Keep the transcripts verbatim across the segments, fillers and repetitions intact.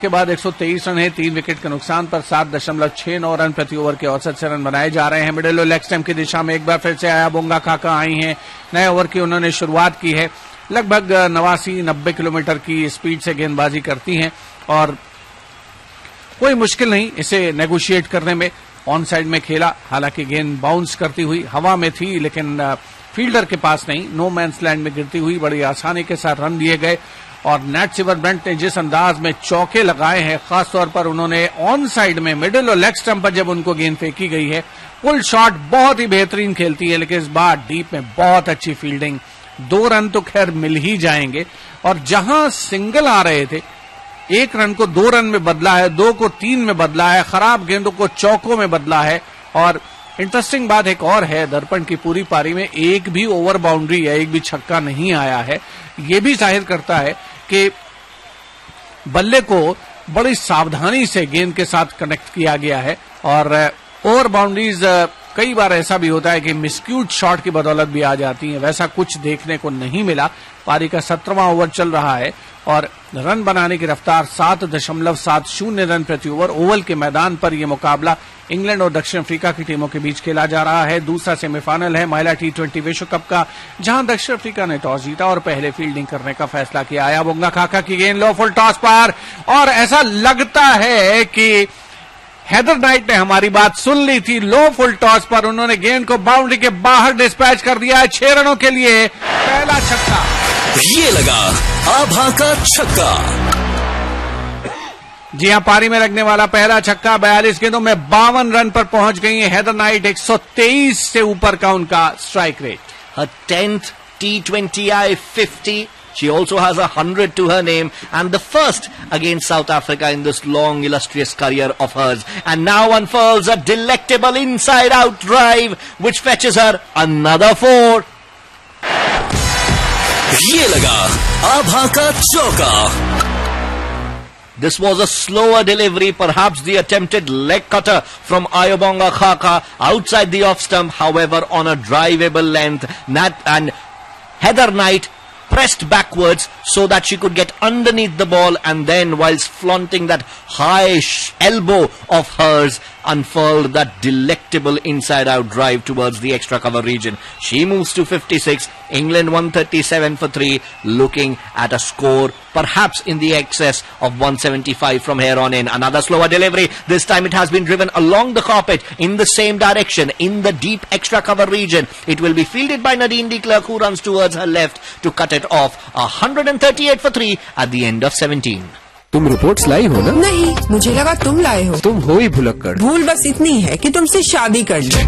के बाद एक सौ तेईस रन है, तीन विकेट के नुकसान पर सात दशमलव छह नौ रन प्रति ओवर के औसत से रन बनाए जा रहे हैं। मिडिल और लेग स्टंप की दिशा में एक बार फिर से अयाबोंगा खाका आई हैं। नए ओवर की उन्होंने शुरुआत की है। लगभग नवासी नब्बे किलोमीटर की स्पीड से गेंदबाजी करती हैं और कोई मुश्किल नहीं इसे नेगोशिएट करने में। ऑन साइड में खेला, हालांकि गेंद बाउंस करती हुई हवा में थी लेकिन फील्डर के पास नहीं, नो मैंस लैंड में गिरती हुई बड़ी आसानी के साथ रन दिए गए। और नैट सिमरब्रंट ने जिस अंदाज में चौके लगाए हैं, खासतौर पर उन्होंने ऑन साइड में मिडिल और लेग स्टंप पर जब उनको गेंद फेंकी गई है, पुल शॉट बहुत ही बेहतरीन खेलती है लेकिन इस बार डीप में बहुत अच्छी फील्डिंग। दो रन तो खैर मिल ही जाएंगे और जहां सिंगल आ रहे थे, एक रन को दो रन में बदला है, दो को तीन में बदला है, खराब गेंदों को चौकों में बदला है। और इंटरेस्टिंग बात एक और है, दर्पण की पूरी पारी में एक भी ओवर बाउंड्री है, एक भी छक्का नहीं आया है। ये भी जाहिर करता है कि बल्ले को बड़ी सावधानी से गेंद के साथ कनेक्ट किया गया है। और ओवर बाउंड्रीज कई बार ऐसा भी होता है कि मिसक्यूट शॉट की बदौलत भी आ जाती हैं, वैसा कुछ देखने को नहीं मिला। पारी का सत्रहवां ओवर चल रहा है और रन बनाने की रफ्तार सात दशमलव सात शून्य रन प्रति ओवर। ओवल के मैदान पर यह मुकाबला इंग्लैंड और दक्षिण अफ्रीका की टीमों के बीच खेला जा रहा है। दूसरा सेमीफाइनल है महिला टी ट्वेंटी विश्व कप का, जहां दक्षिण अफ्रीका ने टॉस जीता और पहले फील्डिंग करने का फैसला किया। अयाबोंगा खाका की गेंद लो फुल टॉस पर और ऐसा लगता है कि हेदर नाइट ने हमारी बात सुन ली थी। लो फुल टॉस पर उन्होंने गेंद को बाउंड्री के बाहर डिस्पैच कर दिया है। छह रनों के लिए पहला छक्का। ये लगा आभा का छक्का। जी हां, पारी में लगने वाला पहला छक्का। बयालीस गेंदों में बावन रन पर पहुंच गई है हेदर नाइट। एक सौ तेईस से ऊपर का उनका strike rate. Her tenth T twenty I fifty. She also has a hundred to her name and the first against South Africa in this long illustrious career of hers. And now unfurls a delectable inside-out drive which fetches her another four. ये लगा आभा का चौका। This was a slower delivery, perhaps the attempted leg cutter from Ayabonga Khaka outside the off stump, however on a drivable length. Nat and Heather Knight pressed backwards so that she could get underneath the ball and then whilst flaunting that high sh- elbow of hers unfurled that delectable inside out drive towards the extra cover region. She moves to fifty-six, England one thirty-seven for three, looking at a score perhaps in the excess of one seventy-five from here on in. Another slower delivery, this time it has been driven along the carpet in the same direction in the deep extra cover region. It will be fielded by Nadine de Klerk who runs towards her left to cut it off. one thirty-eight for three at the end of seventeen. तुम reports लाई हो ना? नहीं, मुझे लगा तुम लाए हो। तुम हो ही भुलक्कड़। भूल बस इतनी है कि तुमसे शादी कर ली।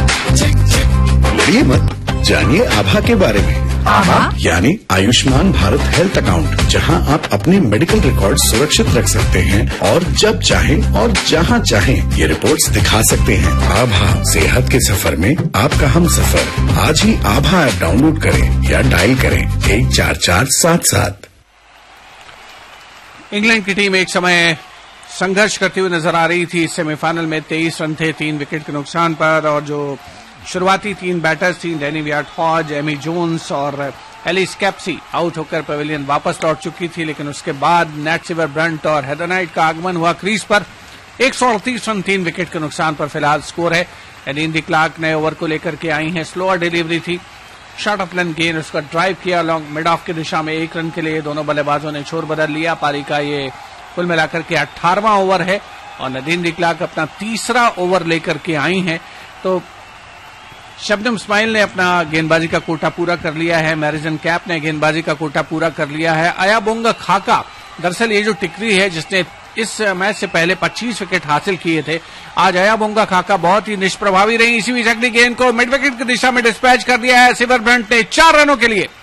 लड़िए मत, जानिए आभा के बारे में। आभा यानी आयुष्मान भारत हेल्थ अकाउंट, जहां आप अपने मेडिकल रिकॉर्ड सुरक्षित रख सकते हैं और जब चाहें और जहां चाहें ये रिपोर्ट्स दिखा सकते हैं। आभा, सेहत के सफर में आपका हम सफर। आज ही आभा ऐप डाउनलोड करें या डायल करें एक चार चार सात सात। इंग्लैंड की टीम एक समय संघर्ष करती हुई नजर आ रही थी। सेमीफाइनल में तेईस रन थे, तीन विकेट के नुकसान पर। और जो शुरुआती तीन बैटर्स थी, डैनी वियाट-हॉज, एमी जोन्स और एलिस कैप्सी, आउट होकर पवेलियन वापस लौट चुकी थी। लेकिन उसके बाद नैट सिमरब्रंट और हेदर नाइट का आगमन हुआ क्रीज पर। एक सौ अड़तीस रन, तीन विकेट के नुकसान पर फिलहाल स्कोर है। नदीन डी क्लार्क नए ओवर को लेकर के आई हैं। स्लोअर डिलीवरी थी, शॉर्ट ऑफ लेंथ गेंद, उसका ड्राइव किया लॉन्ग मिड ऑफ की दिशा में। एक रन के लिए दोनों बल्लेबाजों ने छोर बदल लिया। पारी का ये कुल मिलाकर के अठारहवां ओवर है और नदीन डी क्लार्क अपना तीसरा ओवर लेकर के आई हैं। तो शबनम इस्माइल ने अपना गेंदबाजी का कोटा पूरा कर लिया है। मैरिजन कैप ने गेंदबाजी का कोटा पूरा कर लिया है। अयाबोंगा खाका, दरअसल ये जो टिकरी है जिसने इस मैच से पहले पच्चीस विकेट हासिल किए थे, आज अयाबोंगा खाका बहुत ही निष्प्रभावी रही। इसी बीच अगली गेंद को मिड विकेट की दिशा में डिस्पैच कर दिया है सिमरब्रंट ने चार रनों के लिए।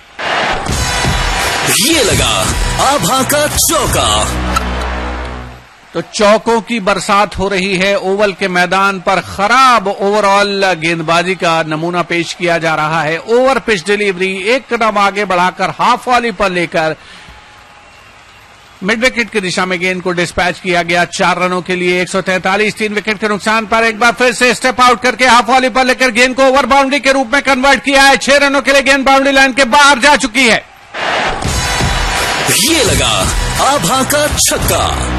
ये लगा आभा का चौका। तो चौकों की बरसात हो रही है ओवल के मैदान पर। खराब ओवरऑल गेंदबाजी का नमूना पेश किया जा रहा है। ओवर पिच डिलीवरी, एक कदम आगे बढ़ाकर हाफ वॉली पर लेकर मिड विकेट की दिशा में गेंद को डिस्पैच किया गया चार रनों के लिए। एक सौ तैंतालीस, तीन विकेट के नुकसान पर। एक बार फिर से स्टेप आउट करके हाफ वॉली पर लेकर गेंद को ओवर बाउंड्री के रूप में कन्वर्ट किया है। छह रनों के लिए गेंद बाउंड्री लाइन के बाहर जा चुकी है। ये लगा आभा का छक्का।